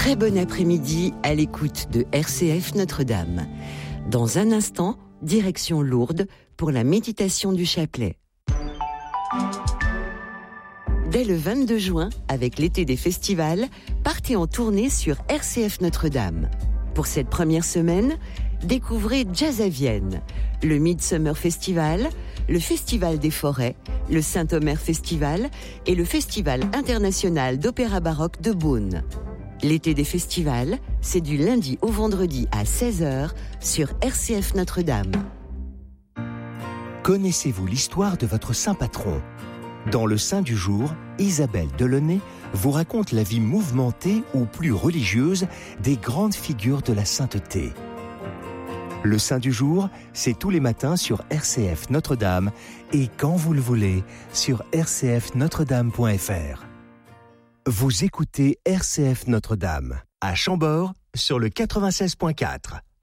Très bon après-midi à l'écoute de RCF Notre-Dame. Dans un instant, direction Lourdes pour la méditation du chapelet. Dès le 22 juin, avec l'été des festivals, partez en tournée sur RCF Notre-Dame. Pour cette première semaine, découvrez Jazz à Vienne, le Midsummer Festival, le Festival des Forêts, le Saint-Omer Festival et le Festival international d'opéra baroque de Beaune. L'été des festivals, c'est du lundi au vendredi à 16h sur RCF Notre-Dame. Connaissez-vous l'histoire de votre saint patron ? Dans le Saint du jour, Isabelle Delaunay vous raconte la vie mouvementée ou plus religieuse des grandes figures de la sainteté. Le Saint du jour, c'est tous les matins sur RCF Notre-Dame et quand vous le voulez, sur rcfnotredame.fr. Vous écoutez RCF Notre-Dame, à Chambord, sur le 96.4.